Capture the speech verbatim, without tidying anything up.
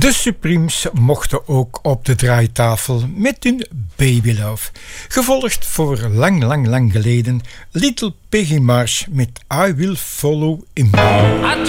De Supremes mochten ook op de draaitafel met hun Baby Love. Gevolgd voor lang, lang, lang geleden Little Peggy Marsh met I Will Follow Him.